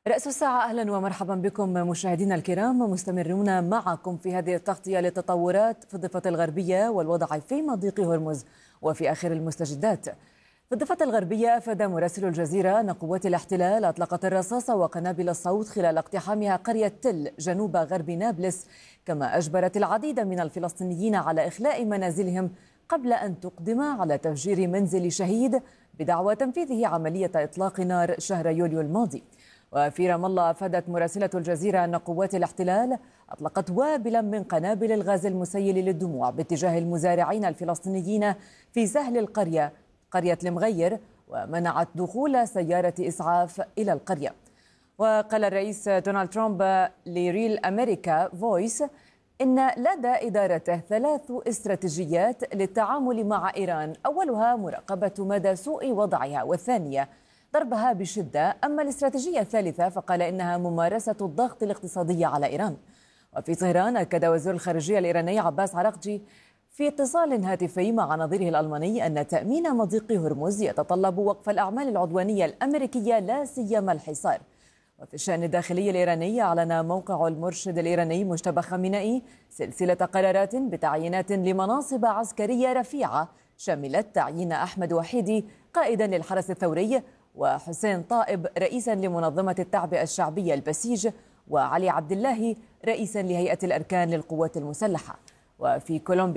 رأس الساعة، أهلا ومرحبا بكم مشاهدينا الكرام. مستمرون معكم في هذه التغطية للتطورات في الضفة الغربية والوضع في مضيق هرمز وفي آخر المستجدات. في الضفة الغربية أفاد مراسل الجزيرة أن قوات الاحتلال أطلقت الرصاص وقنابل الصوت خلال اقتحامها قرية تل جنوب غرب نابلس، كما أجبرت العديد من الفلسطينيين على إخلاء منازلهم قبل أن تقدم على تفجير منزل شهيد بدعوى تنفيذه عملية إطلاق نار شهر يوليو الماضي. وفي رام الله أفادت مراسلة الجزيرة أن قوات الاحتلال أطلقت وابلا من قنابل الغاز المسيل للدموع باتجاه المزارعين الفلسطينيين في سهل قرية المغير، ومنعت دخول سيارة إسعاف إلى القرية. وقال الرئيس دونالد ترامب لريل أمريكا فويس إن لدى إدارته 3 استراتيجيات للتعامل مع إيران، أولها مراقبة مدى سوء وضعها، والثانية ضربها بشدة، أما الاستراتيجية الثالثة فقال إنها ممارسة الضغط الاقتصادي على إيران. وفي طهران أكد وزير الخارجية الإيراني عباس عراقجي في اتصال هاتفي مع نظيره الألماني أن تأمين مضيق هرمز يتطلب وقف الأعمال العدوانية الأمريكية، لا سيما الحصار. وفي الشأن الداخلي الإيراني، أعلن موقع المرشد الإيراني مجتبى خامنئي سلسلة قرارات بتعيينات لمناصب عسكرية رفيعة، شملت تعيين أحمد وحيدي قائدا للحرس الثوري، وحسين طائب رئيسا لمنظمة التعبئة الشعبية البسيج، وعلي عبد الله رئيسا لهيئة الأركان للقوات المسلحة. وفي كولومبيا